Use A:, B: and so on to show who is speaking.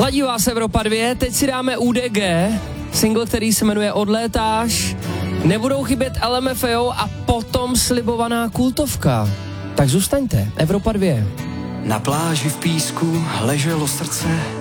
A: Ladí vás Evropa 2, teď si dáme UDG, single, který se jmenuje Odlétáš, nebudou chybět LMFAO a potom slibovaná kultovka. Tak zůstaňte, Evropa 2.
B: Na pláži v písku leželo srdce,